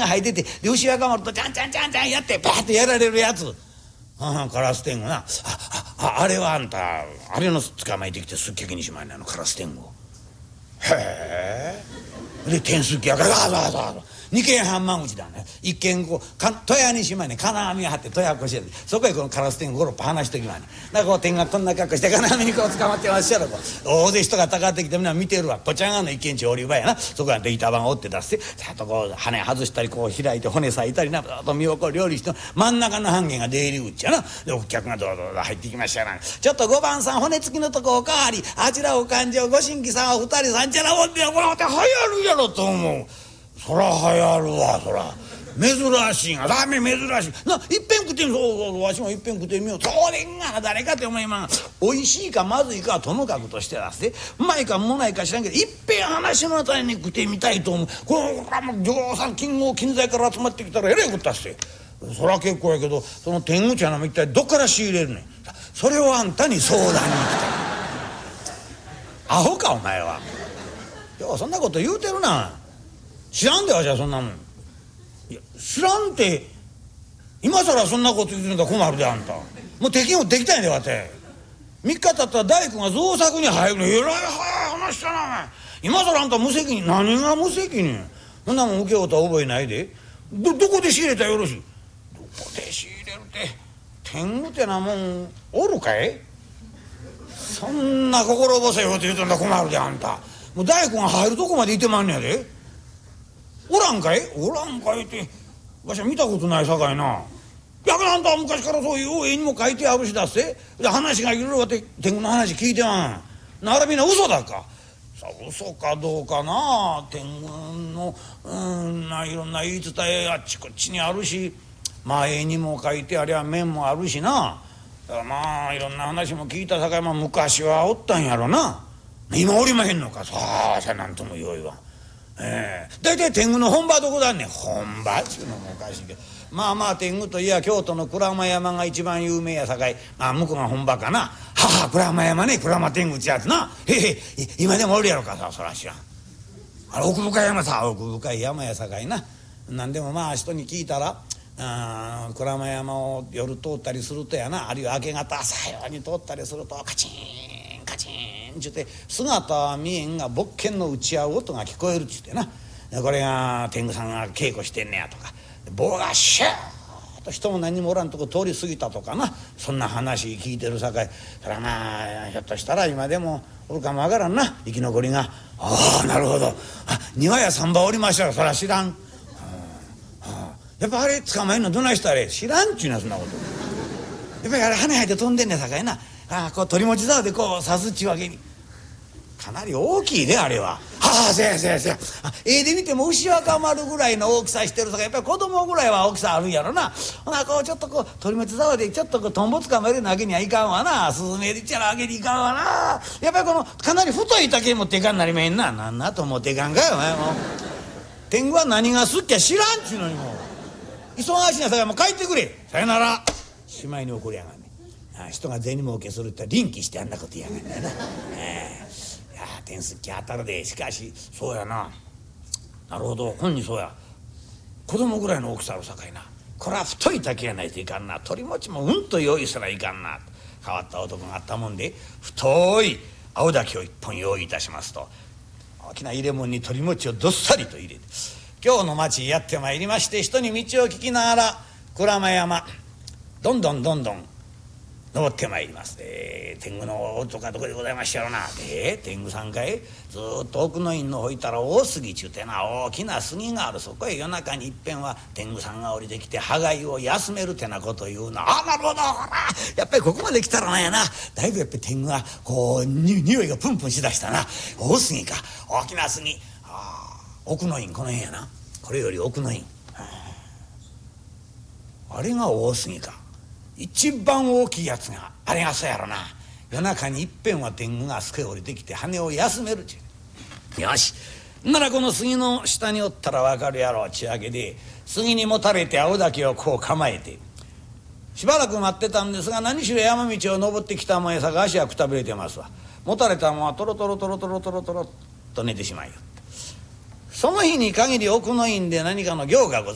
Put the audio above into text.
入ってて、で牛若丸とちゃんちゃんちゃんちゃんやってパーッとやられるやつ。カラス天狗な。あれはあんたあれの捕まえてきてすっきゃきにしまいなの、カラス天狗。へえ。で天すっきやから2軒半間口だね。一軒こう戸屋にしまいね、金網を張って戸屋をこして、そこへこのカラス天狗5、6歩離しときまいね。だからこう天がこんな格好して金網にこう捕まってまっしゃろ。大勢人がたかってきてみんな見てるわ。ぽちゃんがの一軒地降り場やな。そこへで板板を折って出して、ちゃんとこう羽外したりこう開いて骨裂いたりな、ずっと身をこう料理して真ん中の半径が出入り口やな。でお客がどうぞ入ってきましたな。ちょっと5番さん骨付きのとこおかわり、あちらお勘定ご新規さんは2人さんちゃらおってこれって流行るやろと思う。そら流行るわ、そら珍しいがダメ、珍しいないっぺん食ってみそうわしもいっぺん食ってみよう。そうでんがな、誰かって思いまん。おいしいかまずいかはともかくとしてだせ、うまいかもないか知らんけどいっぺん話の種に食ってみたいと思う。これもう上産金剛金材から集まってきたらえらいことだっせ。そら結構やけど、その天狗茶の一体どっから仕入れるねん。それをあんたに相談に来た。アホかお前は。ようそんなこと言うてるな。知らんでわしはそんなもん。いや知らんって今更そんなこと言うてるんだ困るであんた。もう敵もできたんやでわて。3日経ったら大工が造作に入るの。えらい早い話したなお前。今更あんた無責任。何が無責任。そんなもん受けようとは覚えないで。どこで仕入れたらよろしい。どこで仕入れるって天狗ってなもんおるかい。そんな心細いこと言うとんだ困るであんた。もう大工が入るとこまでいてまんねやで。おらんかい。おらんかいってわしは見たことないさかいな。やけどあんたは昔からそういう絵にも書いてあるしだっせ。で話がいろいろあって天狗の話聞いてまん。ならみんな嘘だか。さあ嘘かどうかな。天狗のいろんな言い伝えあっちこっちにあるし、まあ絵にも書いてありゃ面もあるしな。まあいろんな話も聞いたさかい、まあ昔はおったんやろな。今おりまへんのか。さあさなんともよいわ。大体天狗の本場どこだんねん。本場っちゅうのもおかしいけど、まあまあ天狗といや京都の鞍馬山が一番有名やさかい、まあ向こうが本場かな。はは鞍馬山ね、鞍馬天狗っちやつな。今でもおるやろか。さそら知らん。あれ奥深い山さ、奥深い山やさかいな。なんでもまあ人に聞いたら鞍馬山を夜通ったりするとやな、あるいは明け方朝ように通ったりするとカチンカチンちゅうて姿は見えんが勃剣の打ち合う音が聞こえるっちゅうてな。これが天狗さんが稽古してんねやとか、棒がシューッと人も何もおらんとこ通り過ぎたとかな、そんな話聞いてるさかい。そらまあひょっとしたら今でもおるかもわからんな、生き残りが。ああなるほど。庭や三羽おりましたらそら知らん。やっぱあれ捕まえるのどないしたら知らんちゅうな、そんなこと。やっぱりあれ羽生えて飛んでんねんさかいな。こう鳥持ち竿でこう刺すっちゅうわけに。かなり大きいであれは。せやせやせや。で見ても牛若丸ぐらいの大きさしてるさかい、やっぱり子供ぐらいは大きさあるんやろな。ほなこうちょっとこう鳥持ち竿でちょっとこうトンボ捕まえるわけにはいかんわな。スズメでっちゃらわけにいかんわな。やっぱりこのかなり太い竹持っていかんなりめんな。なんなと思っていかんかよお前も。天狗は何がすっきゃ知らんちゅうのにもう。忙しいなさかいもう帰ってくれ。さよなら。しまいに怒りやがんね。人が銭儲けするって臨機してあんなこと言いやがんねんな。いや天すっき当たるで。しかしそうやな。なるほど、ほんにそうや。子供ぐらいの大きさあるさかいな。これは太い竹やないといかんな。鳥持ちもと用意せないかんな。変わった男があったもんで、太い青竹を一本用意いたしますと、大きな入れ物に鳥持ちをどっさりと入れて、京の町やってまいりまして、人に道を聞きながら鞍馬山どんどん登ってまいります。天狗のおとかどこでございましたろな。天狗さんかい。ずっと奥の院のほいたら大杉ちゅうてな大きな杉がある。そこへ夜中にいっぺんは天狗さんが降りてきて歯がゆを休めるてなこと言うな。なるほど。やっぱりここまで来たらなんやな。だいぶやっぱり天狗がこう匂いがプンプンしだしたな。大杉か、大きな杉。奥の院この辺やな。これより奥の院。あれが大杉か。一番大きいやつがあれがそうやろな。夜中にいっぺんは天狗があそこへ降りてきて羽を休めるちゅう。よしならこの杉の下におったら分かるやろうちゅうわけで、杉にもたれて青竹をこう構えてしばらく待ってたんですが、何しろ山道を登ってきたもんやさか足はくたびれてますわ。もたれたもんはトロトロトロトロトロトロと寝てしまいよ。その日に限り奥の院で何かの行がございます。